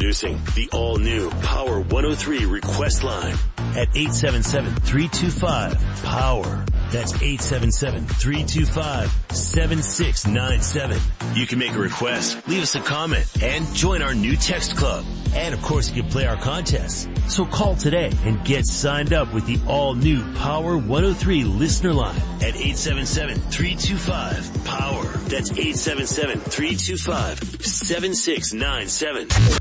Introducing the all-new Power 103 request line at 877-325-POWER. That's 877-325-7697. You can make a request, leave us a comment, and join our new text club. And of course you can play our contests. So call today and get signed up with the all-new Power 103 listener line at 877-325-POWER. That's 877-325-7697.